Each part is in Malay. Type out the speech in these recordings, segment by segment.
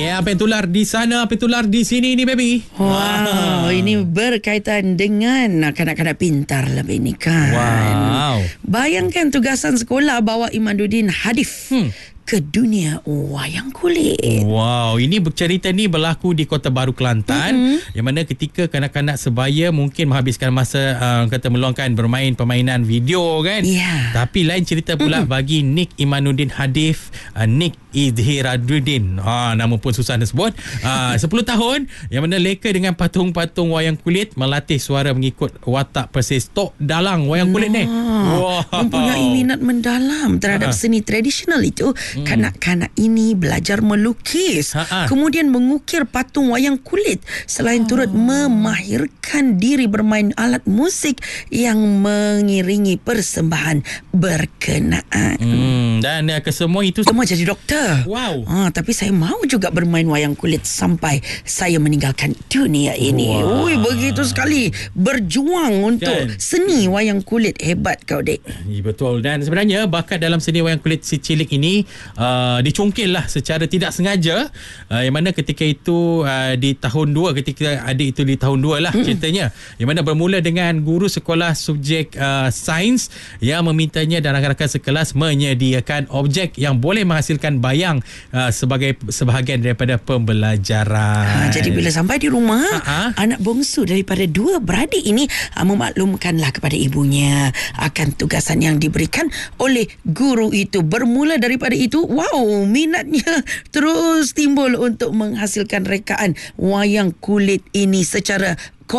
Apa yang tular di sana, apa yang tular di sini ni, baby? Wow, ini berkaitan dengan kanak-kanak pintar lebih ni kan. Wow. Bayangkan tugasan sekolah bawa Imanuddin Hadif ke dunia wayang kulit. Wow, ini cerita ni berlaku di Kota Baru, Kelantan, yang mana ketika kanak-kanak sebaya mungkin menghabiskan masa kata meluangkan bermain permainan video kan. Tapi lain cerita pula bagi Nick Imanuddin Hadif, Nick Izhiraduddin. Nama pun susah nak sebut. 10 tahun yang mana leka dengan patung-patung wayang kulit, melatih suara mengikut watak persis tok dalang wayang kulit ni. Mempunyai minat mendalam terhadap seni tradisional itu. Kanak-kanak ini belajar melukis, kemudian mengukir patung wayang kulit, selain turut memahirkan diri bermain alat musik yang mengiringi persembahan berkenaan. Dan kesemua itu semua jadi doktor. Wow. Tapi saya mau juga bermain wayang kulit sampai saya meninggalkan dunia ini. Ui, begitu sekali berjuang untuk seni wayang kulit. Hebat kau, Dek. Betul. Dan sebenarnya bakat dalam seni wayang kulit si cilik ini dicongkil lah secara tidak sengaja, yang mana ketika itu di tahun 2, ketika adik itu di tahun 2 lah ceritanya, yang mana bermula dengan guru sekolah subjek sains yang memintanya dan rakan-rakan sekelas menyediakan objek yang boleh menghasilkan bayang sebagai sebahagian daripada pembelajaran. Jadi bila sampai di rumah, anak bongsu daripada 2 beradik ini memaklumkanlah kepada ibunya akan tugasan yang diberikan oleh guru itu. Bermula daripada itu, wow, minatnya terus timbul untuk menghasilkan rekaan wayang kulit ini secara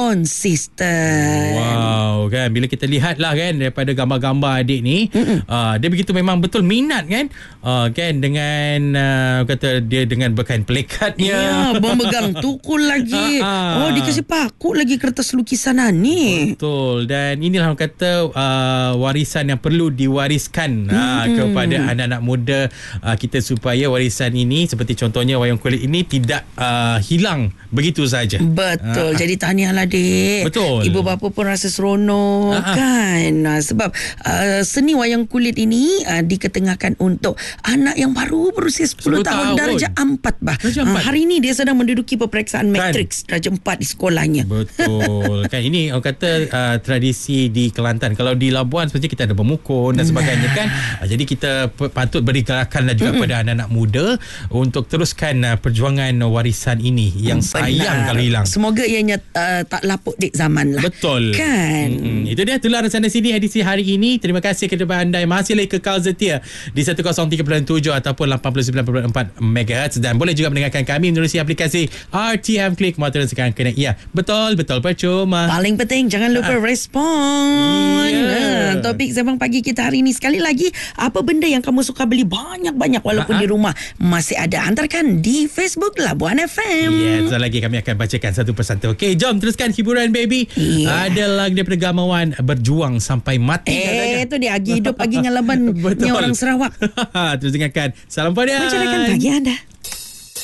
konsisten. Wow, kan bila kita lihat lah kan daripada gambar-gambar adik ni, dia begitu memang betul minat kan, kan dengan kata dia dengan berkain pelekatnya, memegang tukul lagi. Dikasih paku lagi kertas lukisan ni. Betul. Dan inilah orang kata warisan yang perlu diwariskan kepada anak-anak muda kita, supaya warisan ini seperti contohnya wayang kulit ini tidak hilang begitu saja. Betul. Jadi tahniah lah, Dek. Betul. Ibu bapa pun rasa seronok kan. Sebab seni wayang kulit ini diketengahkan untuk anak yang baru berusia 10 tahun darjah 4 bah. Hari ini dia sedang menduduki peperiksaan matriks darjah 4 di sekolahnya. Betul. Kan ini orang kata tradisi di Kelantan. Kalau di Labuan sebenarnya kita ada bermukun dan sebagainya kan. Jadi kita patut beri gerakan juga kepada anak-anak muda untuk teruskan perjuangan warisan ini yang sayang kalau hilang. Semoga ianya tak lapuk di zaman lah. Betul. Kan. Itu dia tularan sana sini edisi hari ini. Terima kasih kepada anda yang masih lagi kekal setia di 103.7 ataupun 89.4 MHz, dan boleh juga mendengarkan kami menerusi aplikasi RTM Klik. Motor sekarang kena betul percuma. Paling penting jangan lupa respon. Topik Sembang Pagi kita hari ini, sekali lagi, apa benda yang kamu suka beli banyak-banyak walaupun di rumah masih ada? Hantarkan di Facebook Labuan FM. Sekali lagi kami akan bacakan satu persatu. Okey, jom teruskan hiburan, baby. Ada lagu daripada Gamawan, Berjuang Sampai Mati. Itu dia, Agi hidup, Agi ngalabannya orang Sarawak. Terus dengarkan. Salam pada mencerahkan pagi anda.